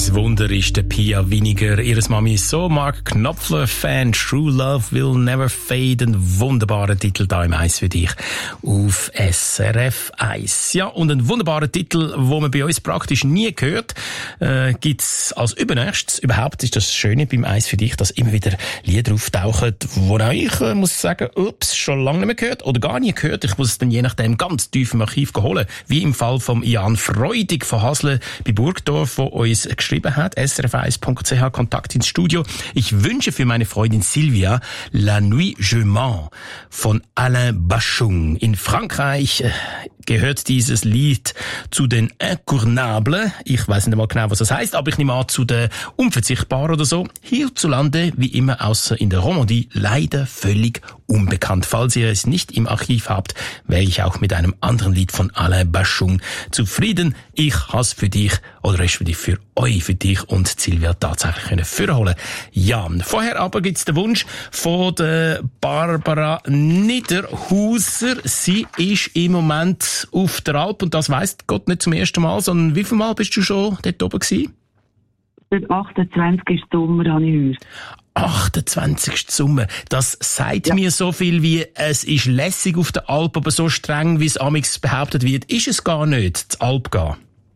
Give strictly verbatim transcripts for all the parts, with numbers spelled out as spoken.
Ein Wunder ist der Pia Winiger. Ihres Mami ist so Mark Knopfler-Fan. True Love Will Never Fade. Ein wunderbarer Titel da im Eis für dich auf S R F eins. Ja, und ein wunderbarer Titel, wo man bei uns praktisch nie hört, äh, gibt's als übernächstes. Überhaupt ist das Schöne beim Eis für dich, dass immer wieder Lieder auftauchen, wo auch ich äh, muss sagen, ups, schon lange nicht mehr gehört oder gar nie gehört. Ich muss es dann je nachdem ganz tief im Archiv holen. Wie im Fall von Jan Freudig von Hasle bei Burgdorf, der uns geschrieben hat, s r f eins punkt c h, Kontakt ins Studio. Ich wünsche für meine Freundin Sylvia La Nuit Je Mens von Alain Bachung. In Frankreich äh, gehört dieses Lied zu den Incournables. Ich weiß nicht mal genau, was das heißt, aber ich nehme an, zu den Unverzichtbaren oder so. Hierzulande, wie immer, außer in der Romandie, leider völlig unbekannt. Falls ihr es nicht im Archiv habt, wäre ich auch mit einem anderen Lied von Alain Bachung zufrieden. Ich has für dich, oder respektive für euch, für dich und Silvia tatsächlich können vorholen. Ja, vorher aber gibt's den Wunsch von der Barbara Niederhauser. Sie ist im Moment auf der Alp und das weiss Gott nicht zum ersten Mal, sondern wie viel Mal bist du schon dort oben gewesen? Der achtundzwanzigsten Sommer habe ich gehört. achtundzwanzigsten Sommer. Das sagt ja mir so viel wie, es ist lässig auf der Alp, aber so streng, wie es amigs behauptet wird, ist es gar nicht, die Alp gehen.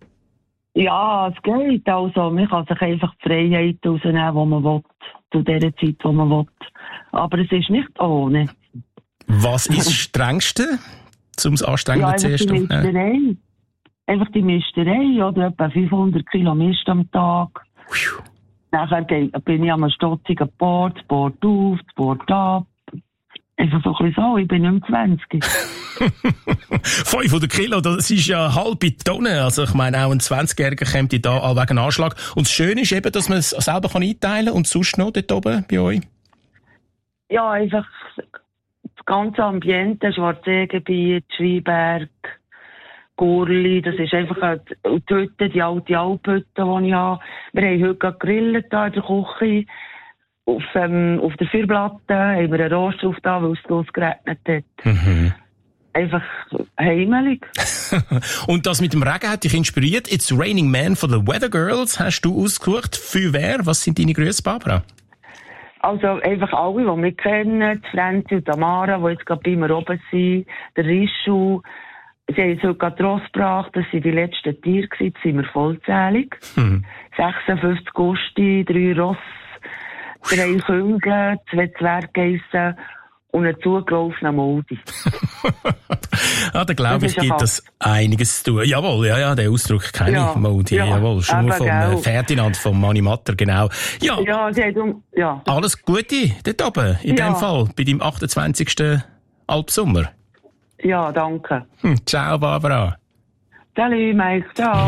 Ja, es geht. Also, man kann sich einfach die Freiheit rausnehmen, die man will, zu der Zeit, die man will. Aber es ist nicht ohne. Was ist das Strengste, um es anstrengender ja, zu erst aufnehmen? Einfach die Misterei, oder etwa fünfhundert Kilometer am Tag. Puh. Nachher bin ich am stotzigen Board, das Board auf, das Board ab. Einfach so ein bisschen so, ich bin nicht mehr zwanzig. fünfhundert Kilo, das ist ja eine halbe Tonne. Also ich meine, auch ein zwanzigjähriger kommt da all wegen Anschlag. Und das Schöne ist eben, dass man es selber einteilen kann und sonst noch dort oben bei euch. Ja, einfach das ganze Ambiente, Schwarzseegebiet, Schweinberg, Gurli, das ist einfach eine, die Hütte, die alte Alphütte, die ich habe. Wir haben heute gegrillt da in der Küche. Auf, ähm, auf der Feuerplatte haben wir einen Rost drauf da, weil es losgeregnet hat. Mhm. Einfach heimelig. Und das mit dem Regen hat dich inspiriert. It's Raining Man von den Weather Girls hast du ausgesucht. Für wer? Was sind deine Grüße, Barbara? Also einfach alle, die wir kennen. Die Franzi und Tamara, die jetzt gerade bei mir oben sind. Der Rischu. Sie haben uns heute gerade Ross gebracht. Das waren die letzten Tiere. Jetzt sind wir vollzählig. Mhm. sechsundfünfzig Gusti, drei Ross, drei Küngel, zwei Zwerggeissen und einen zugelaufenen Moldi. Ah, da glaube ich, gibt das einiges zu tun. Jawohl, ja, ja, den Ausdruck kenne ich, ja, Moldi, ja, jawohl. Schon mal vom äh, Ferdinand, vom Mani Matter, genau. Ja, ja, sie hat um, ja. Alles Gute dort oben, in ja. dem Fall, bei deinem achtundzwanzigsten Alpsommer. Ja, danke. Hm, ciao, Barbara. Salut, Mike, ciao.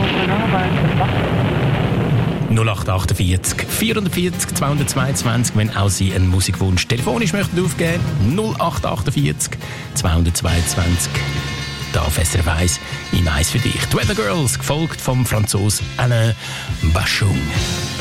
null acht achtundvierzig, vierundvierzig, zweihundertzweiundzwanzig, wenn auch Sie einen Musikwunsch telefonisch möchten aufgeben. null acht achtundvierzig, zweihundertzweiundzwanzig. Da auf S R F eins im Eis für dich. Die Weather Girls, gefolgt vom Franzos Alain Bachung.